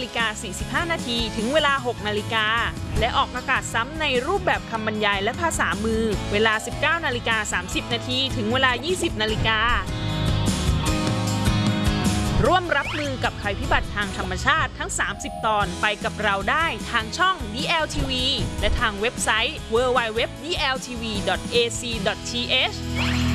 15:45 นาทีถึงเวลา 6 นาฬิกาและออกอากาศซ้ำในรูปแบบคำบรรยายและภาษามือเวลา 19:30 นาทีถึงเวลา 20 นาฬิการ่วมรับมือกับภัยพิบัติทางธรรมชาติทั้ง 30 ตอนไปกับเราได้ทางช่อง DLTV และทางเว็บไซต์ www.dltv.ac.th